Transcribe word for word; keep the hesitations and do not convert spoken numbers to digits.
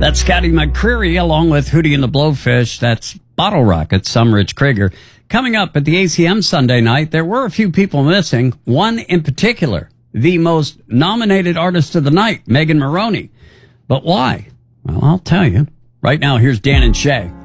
That's Scotty McCreery along with Hootie and the Blowfish. That's Bottle Rocket, some Rich Krieger. Coming up at the A C M Sunday night, there were a few people missing. One in particular, the most nominated artist of the night, Megan Moroney. But why? Well, I'll tell you. Right now, here's Dan and Shay.